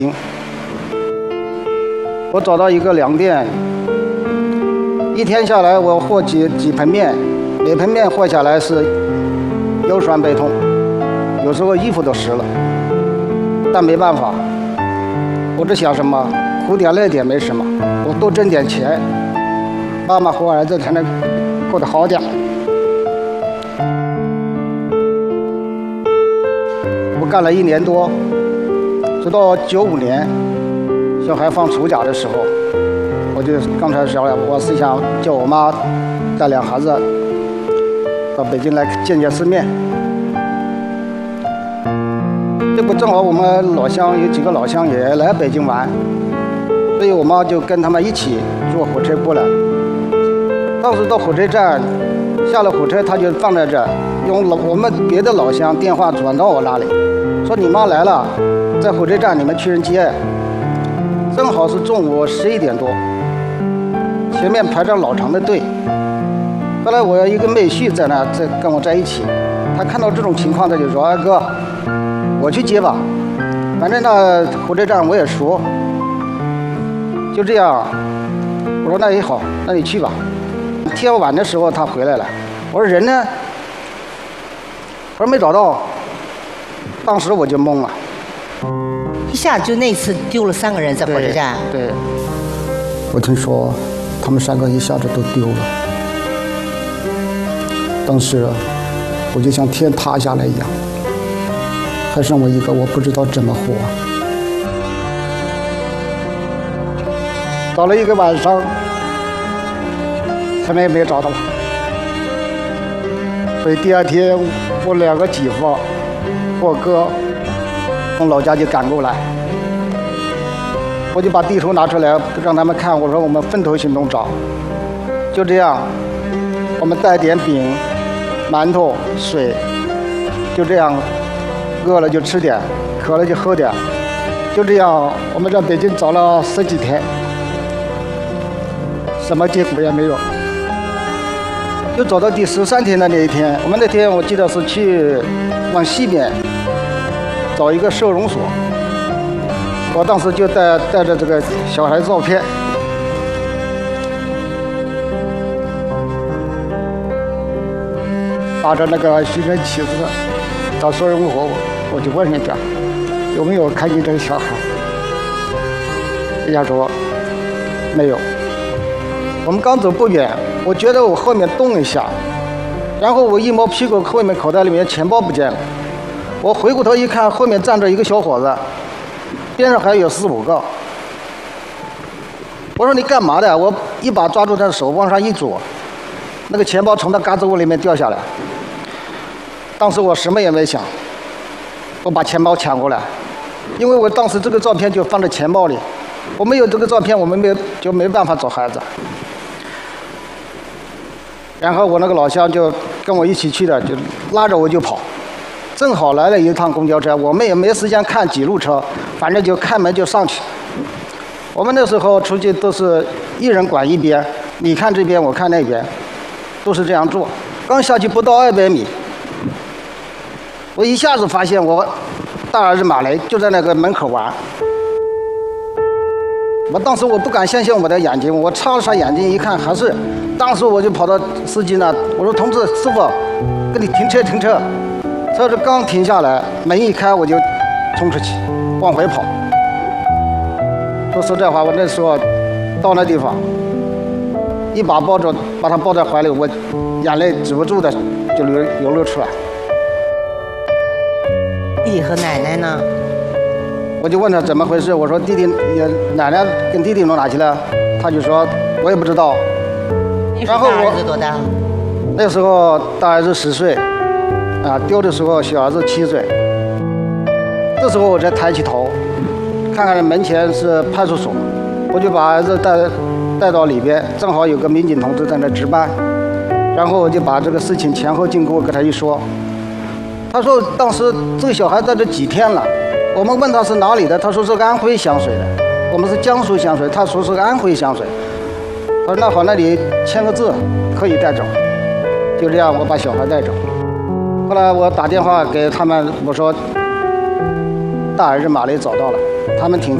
我找到一个粮店，一天下来我和几盆面，每盆面和下来是腰酸背痛，有时候衣服都湿了。但没办法，我只想什么，苦点累点没什么，我多挣点钱，妈妈和儿子才能过得好点。我干了1年多，直到95年。小孩放暑假的时候，我就刚才说了，我是想叫我妈带2孩子到北京来见世面。这不正好我们老乡有几个老乡也来北京玩，所以我妈就跟他们一起坐火车过来。当时到火车站，下了火车，她就放在这儿，用我们别的老乡电话转到我那里，说你妈来了，在火车站你们去人接。正好是中午11点多，前面排着老长的队。后来我有一个妹婿在那，跟我在一起，他看到这种情况，他就说：“哎哥，我去接吧，反正那火车站我也熟。”就这样，我说那也好，那你去吧。天晚的时候他回来了，我说人呢？我说没找到，当时我就懵了。 一下就那次丢了3个人在火车站。 对，我听说他们3个一下子都丢了，当时我就像天塌下来一样，还剩我一个，我不知道怎么活。到了一个晚上，他们也没找到，所以第2天我2个姐夫，我哥从老家就赶过来，我就把地图拿出来让他们看，我说我们分头行动找。就这样，我们带点饼、馒头、水，就这样，饿了就吃点，渴了就喝点，就这样，我们在北京找了10几天，什么结果也没有。就找到第13天的那一天，我们那天我记得是去往西边找一个收容所，我当时就带着这个小孩照片，打着那个寻人启事找收容所，我就问人家有没有看见这个小孩，人家说没有。我们刚走不远，我觉得我后面动一下，然后我一摸屁股，后面口袋里面钱包不见了。我回过头一看，后面站着一个小伙子，边上还有4、5个。我说你干嘛的？我一把抓住他的手往上一左，那个钱包从他嘎吱窝里面掉下来。当时我什么也没想，我把钱包抢过来，因为我当时这个照片就放在钱包里，我没有这个照片，我们没办法找孩子。然后我那个老乡就跟我一起去的，就拉着我就跑。正好来了一趟公交车，我们也没时间看几路车，反正就开门就上去。我们那时候出去都是一人管一边，你看这边，我看那边，都是这样做。刚下去不到200米，我一下子发现我大儿子马雷就在那个门口玩。我当时我不敢相信我的眼睛，我擦了擦眼睛一看还是，当时我就跑到司机那，我说同志师傅，给你停车停车。车子刚停下来，门一开我就冲出去往回跑。说实在话，我那时候到那地方，一把抱着把他抱在怀里，我眼泪止不住的就流露出来。 弟弟和奶奶呢？ 我就问他怎么回事，我说弟弟奶奶跟弟弟弄哪去了？他就说我也不知道。 然后大儿子多大？ 那时候大儿子10岁。丢的时候小儿子7岁，这时候我才抬起头，看看门前是派出所，我就把儿子带到里边，正好有个民警同志在那值班，然后我就把这个事情前后经过给他一说，他说当时这个小孩在这几天了，我们问他是哪里的，他说是安徽湘水的，我们是江苏湘水，他说是安徽湘水，他说那好，那你签个字可以带走，就这样我把小孩带走。后来我打电话给他们，我说大儿子马雷找到了， 他们挺